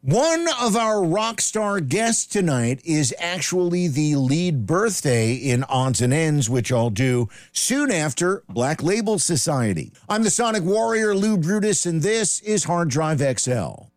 One of our rock star guests tonight is actually the lead birthday in Odds and Ends, which I'll do soon after Black Label Society. I'm the Sonic Warrior, Lou Brutus, and this is Hard Drive XL.